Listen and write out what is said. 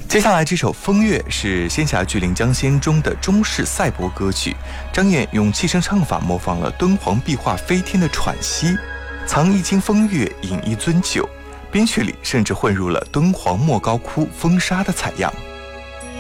接下来这首《风月》是仙侠剧《临江仙》中的中式赛博歌曲，张燕用气声唱法模仿了敦煌壁画飞天的喘息，藏一襟风月，饮一樽酒，编曲里甚至混入了敦煌莫高窟风沙的采样。